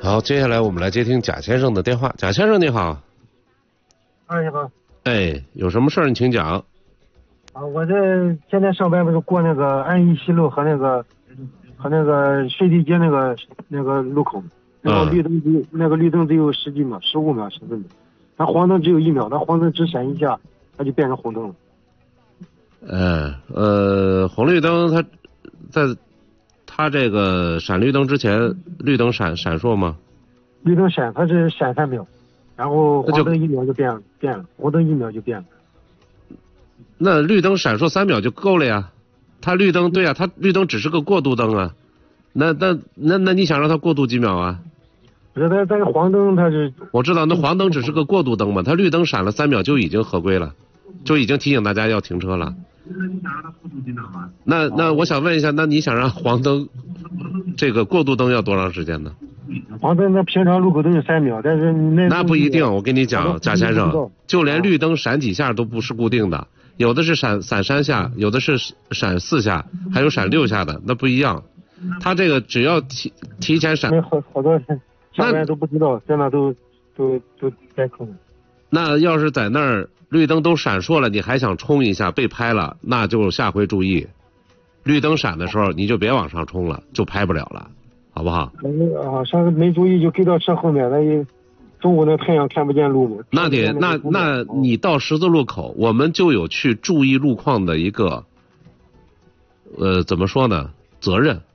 好，接下来我们来接听贾先生的电话。贾先生你好。 哎，你好。 哎，有什么事儿你请讲。 啊，我这现在上班不是过那个安义西路和那个水地街那个路口，然后绿灯只有10几秒、15秒、10分钟，它黄灯只有1秒，它黄灯只闪一下，它就变成红灯了。 红绿灯它在它这个闪绿灯之前，绿灯闪烁吗？ 绿灯闪，它是闪3秒，然后黄灯1秒就变了，红灯1秒就变了。 那绿灯闪烁3秒就够了呀，它绿灯对呀，它绿灯只是个过渡灯啊，那你想让它过渡几秒啊？ 不是，它黄灯它是我知道，那黄灯只是个过渡灯嘛，它绿灯闪了3秒就已经合规了，就已经提醒大家要停车了。那你想让它过渡几秒吗？那我想问一下，那你想让黄灯这个过渡灯要多长时间呢？ 黄灯那平常路口都是3秒，但是那不一定。我跟你讲，贾先生，就连绿灯闪几下都不是固定的，有的是闪3下，有的是闪4下，还有闪6下的，那不一样。他这个只要提前闪， 好多人下班都不知道，在那都在坑。 那要是在那儿绿灯都闪烁了，你还想冲一下被拍了，那就下回注意，绿灯闪的时候你就别往上冲了，就拍不了了，好不好？ 上次没注意就跟到车后面，那中午那太阳看不见路嘛。 那你到十字路口，我们就有去注意路况的一个怎么说呢，责任。